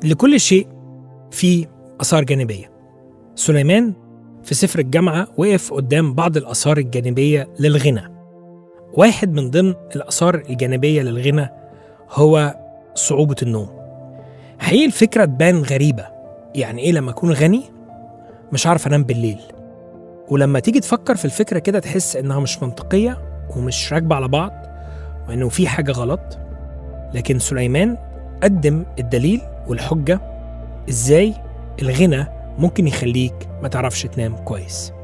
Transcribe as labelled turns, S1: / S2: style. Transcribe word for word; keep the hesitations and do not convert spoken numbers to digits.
S1: لكل شيء فيه آثار جانبية. سليمان في سفر الجامعة وقف قدام بعض الآثار الجانبية للغنى. واحد من ضمن الآثار الجانبية للغنى هو صعوبة النوم. حقيقي الفكرة تبان غريبة، يعني إيه لما أكون غني مش عارف أنام بالليل؟ ولما تيجي تفكر في الفكرة كده تحس إنها مش منطقية ومش راكبة على بعض وإنه في حاجة غلط. لكن سليمان قدم الدليل والحجة إزاي الغنى ممكن يخليك ما تعرفش تنام كويس.